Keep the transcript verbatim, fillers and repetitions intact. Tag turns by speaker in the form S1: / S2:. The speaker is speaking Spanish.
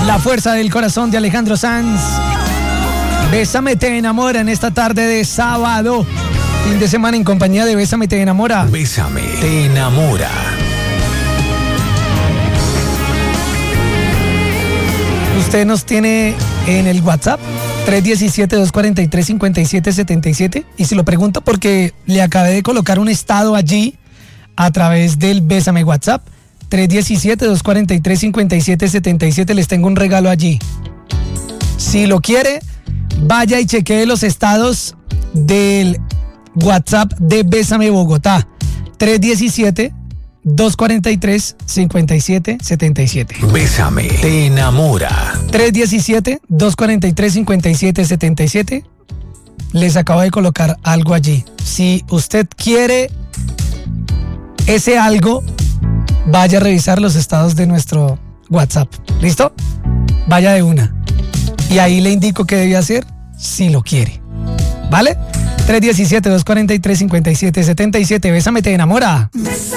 S1: La fuerza del corazón de Alejandro Sanz. Bésame te enamora en esta tarde de sábado. Fin de semana en compañía de Bésame te enamora.
S2: Bésame te enamora.
S1: Usted nos tiene en el WhatsApp tres uno siete, dos cuatro tres, cinco siete siete siete y se lo pregunto porque le acabé de colocar un estado allí a través del Bésame WhatsApp. tres uno siete, dos cuatro tres, cinco siete siete siete, les tengo un regalo allí. Si lo quiere, vaya y chequee los estados del WhatsApp de Bésame Bogotá. tres uno siete, dos cuatro tres, cinco siete siete siete.
S2: Bésame te enamora.
S1: tres uno siete, dos cuatro tres, cinco siete siete siete. Les acabo de colocar algo allí. Si usted quiere ese algo, vaya a revisar los estados de nuestro WhatsApp. ¿Listo? Vaya de una. Y ahí le indico qué debe hacer si lo quiere. ¿Vale? tres uno siete, dos cuatro tres, cinco siete siete siete. Bésame te enamora.